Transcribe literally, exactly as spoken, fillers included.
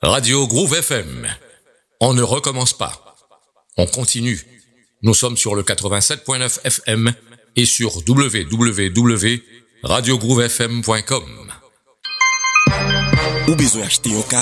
Radio Groove F M. On ne recommence pas. On continue. Nous sommes sur le quatre-vingt-sept point neuf F M et sur w w w point radio groove f m point com. Ou besoin acheter un